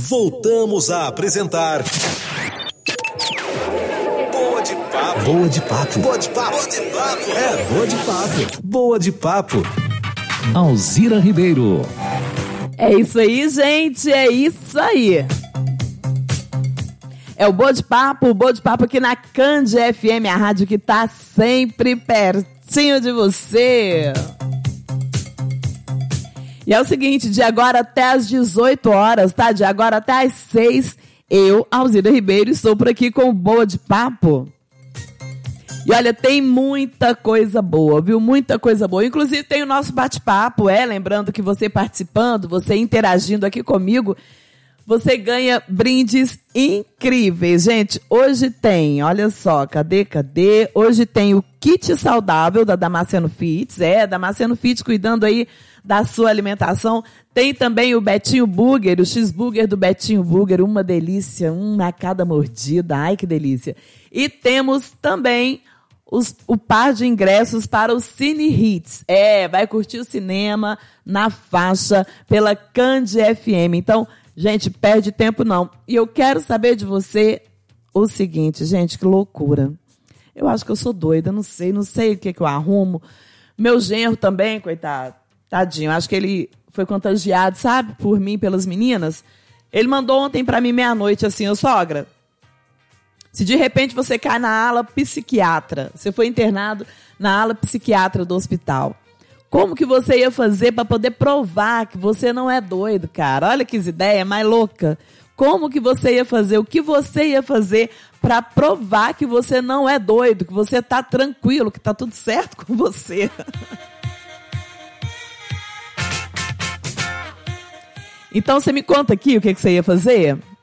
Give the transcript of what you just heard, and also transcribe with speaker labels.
Speaker 1: Voltamos a apresentar Boa de Papo. Boa de Papo. Boa de Papo. Boa de Papo. Boa de Papo. Boa de Papo.
Speaker 2: Alzira Ribeiro.
Speaker 3: É isso aí, gente, é isso aí. É o Boa de Papo aqui na Cande FM, a rádio que tá sempre pertinho de você. E é o seguinte, de agora até às 18 horas, tá? De agora até às 6, eu, Alzira Ribeiro, estou por aqui com o Boa de Papo. E olha, tem muita coisa boa, viu? Muita coisa boa. Inclusive tem o nosso bate-papo, lembrando que você participando, você interagindo aqui comigo, você ganha brindes incríveis. Gente, hoje tem, olha só, cadê? Hoje tem o kit saudável da Damasceno Fits, Damasceno Fits cuidando aí da sua alimentação. Tem também o Betinho Burger, o cheeseburger do Betinho Burger, uma delícia, a cada mordida, ai que delícia. E temos também o par de ingressos para o Cine Hits. Vai curtir o cinema na faixa pela Cande FM. Então, gente, perde tempo não. E eu quero saber de você o seguinte, gente, que loucura. Eu acho que eu sou doida, não sei o que eu arrumo. Meu genro também, coitado, tadinho, acho que ele foi contagiado, sabe, por mim, pelas meninas. Ele mandou ontem pra mim meia-noite assim, ô sogra, se de repente você cai na ala psiquiatra, você foi internado na ala psiquiatra do hospital, como que você ia fazer para poder provar que você não é doido, cara? Olha que ideia mais louca. Como que você ia fazer? O que você ia fazer para provar que você não é doido, que você tá tranquilo, que tá tudo certo com você? Então você me conta aqui o que você ia fazer?